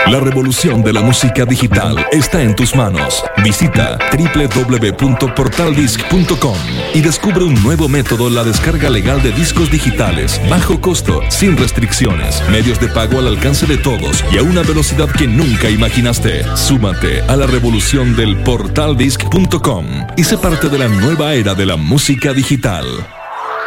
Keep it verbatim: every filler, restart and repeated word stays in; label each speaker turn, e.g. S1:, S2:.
S1: La revolución de la música digital está en tus manos. Visita doble u doble u doble u punto portal disc punto com y descubre un nuevo método en la descarga legal de discos digitales, bajo costo, sin restricciones, medios de pago al alcance de todos y a una velocidad que nunca imaginaste. Súmate a la revolución del portal disc punto com y sé parte de la nueva era de la música digital.